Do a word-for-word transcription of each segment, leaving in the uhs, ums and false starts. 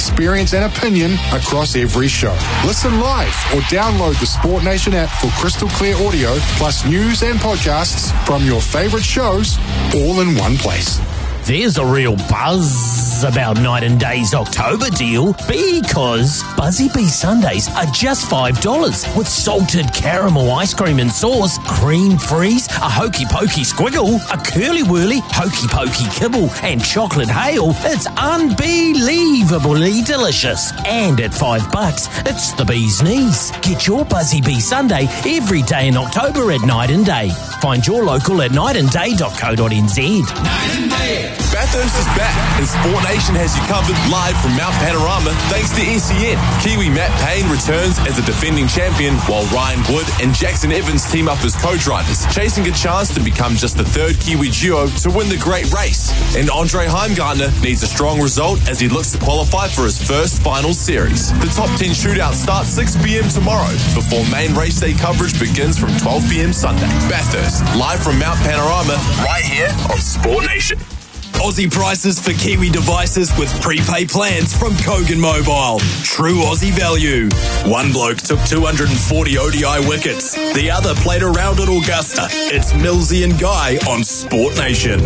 experience and opinion across every show. Listen live or download the Sport Nation app for crystal clear audio plus news and podcasts from your favourite shows all in one place. There's a real buzz about Night and Day's October deal because Buzzy Bee Sundays are just five dollars with salted caramel ice cream and sauce, cream freeze, a hokey pokey squiggle, a curly whirly hokey pokey kibble and chocolate hail. It's unbelievably delicious. And at five bucks, it's the bee's knees. Get your Buzzy Bee Sunday every day in October at Night and Day. Find your local at night and day dot co dot n z. Night and Day. Bathurst is back and Sport Nation has you covered live from Mount Panorama thanks to S E N. Kiwi Matt Payne returns as a defending champion while Ryan Wood and Jackson Evans team up as co-drivers, chasing a chance to become just the third Kiwi duo to win the great race. And Andre Heimgartner needs a strong result as he looks to qualify for his first final series. The top ten shootout starts six p.m. tomorrow before main race day coverage begins from twelve p.m. Sunday. Bathurst, live from Mount Panorama, right here on Sport Nation. Aussie prices for Kiwi devices with prepaid plans from Kogan Mobile. True Aussie value. One bloke took two hundred forty O D I wickets. The other played around at Augusta. It's Millsy and Guy on Sport Nation.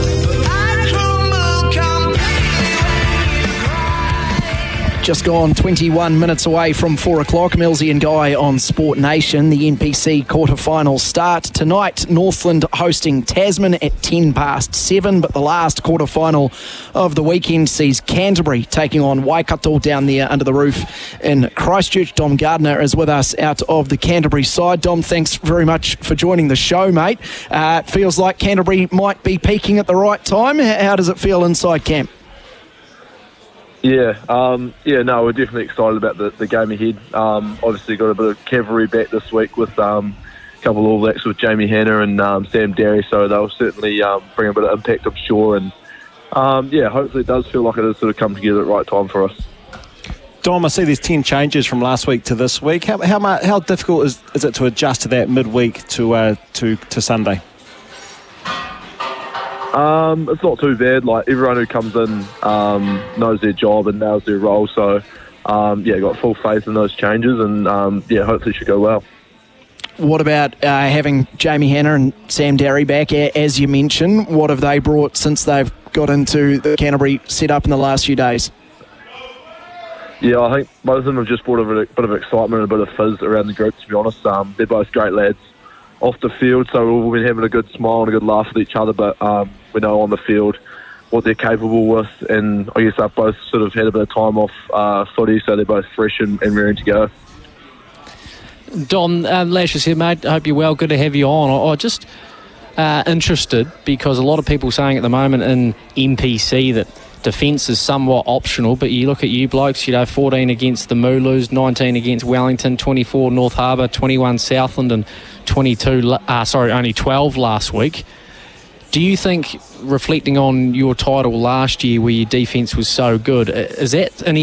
Just gone twenty-one minutes away from four o'clock. Millsy and Guy on Sport Nation. The N P C quarterfinals start tonight. Northland hosting Tasman at ten past seven. But the last quarterfinal of the weekend sees Canterbury taking on Waikato down there under the roof in Christchurch. Dom Gardner is with us out of the Canterbury side. Dom, thanks very much for joining the show, mate. Uh, it feels like Canterbury might be peaking at the right time. How does it feel inside camp? Yeah, um, yeah, no, we're definitely excited about the, the game ahead. Um, obviously got a bit of cavalry back this week with um, a couple of All Blacks with Jamie Hanna and um, Sam Derry, so they'll certainly um, bring a bit of impact, I'm sure. And um, yeah, hopefully it does feel like it has sort of come together at the right time for us. Dom, I see there's ten changes from last week to this week. How how, much, how difficult is, is it to adjust to that midweek to uh, to to Sunday? Um, it's not too bad. Like, everyone who comes in um, knows their job and knows their role. So, um, yeah, got full faith in those changes, and um, yeah, hopefully it should go well. What about uh, having Jamie Hanna and Sam Derry back, as you mentioned? What have they brought since they've got into the Canterbury setup in the last few days? Yeah, I think both of them have just brought a bit of excitement and a bit of fizz around the group, to be honest. Um, they're both great lads off the field, so we've been having a good smile and a good laugh with each other, but um, we know on the field what they're capable with, and I guess they've both sort of had a bit of time off uh, footy, so they're both fresh and, and ready to go. Don, um, Lashes here, mate. I hope you're well. Good to have you on. I, I just uh, interested because a lot of people saying at the moment in N P C that defence is somewhat optional, but you look at you blokes, you know, fourteen against the Mooloos, nineteen against Wellington, twenty-four North Harbour, twenty-one Southland, and twenty-two, uh, sorry, only twelve last week. Do you think, reflecting on your title last year where your defence was so good, is that any